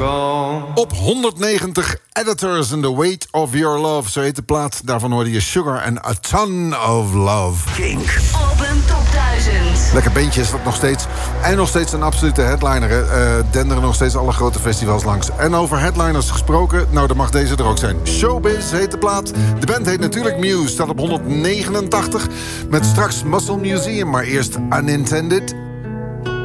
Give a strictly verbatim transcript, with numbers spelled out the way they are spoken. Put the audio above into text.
gone. Op honderdnegentig Editors and the Weight of Your Love. Zo heet de plaat. Daarvan hoorde je Sugar and a Ton of Love. Kink. Album Top duizend. Lekker beentje is dat nog steeds. En nog steeds een absolute headliner. Uh, denderen nog steeds alle grote festivals langs. En over headliners gesproken, nou dan mag deze er ook zijn. Showbiz heet de plaat. De band heet natuurlijk Muse. Staat op honderdnegenentachtig. Met straks Muscle Museum. Maar eerst Unintended